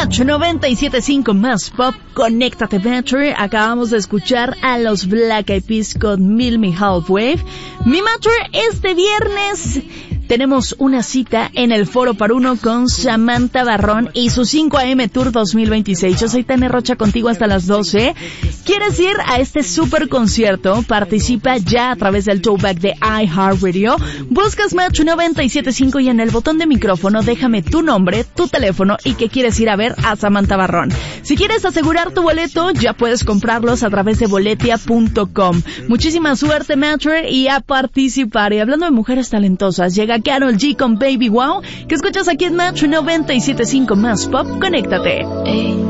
Match 97.5 más pop, conéctate Matcher. Acabamos de escuchar a los Black Eyed Peas con Meet Me Halfway. Mi Matcher, este viernes tenemos una cita en el Foro Par Uno con Samantha Barrón y su 5 AM Tour 2026. Yo soy Tania Rocha, contigo hasta las 12. ¿Quieres ir a este super concierto? Participa ya a través del throwback de iHeartRadio. Buscas Match 97.5 y en el botón de micrófono déjame tu nombre, tu teléfono y que quieres ir a ver a Samantha Barrón. Si quieres asegurar tu boleto, ya puedes comprarlos a través de boletia.com. Muchísima suerte, Matcher, y a participar. Y hablando de mujeres talentosas, llega Karol G con Baby Wow, que escuchas aquí en Match 97.5 más pop. Conéctate.